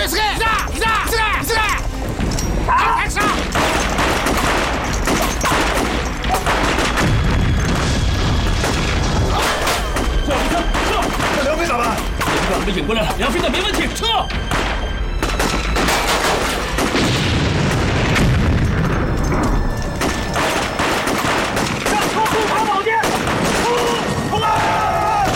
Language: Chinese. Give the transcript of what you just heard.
过来，撤！看梁飞咋办？ 把他们引过来了，梁飞的没问题，撤！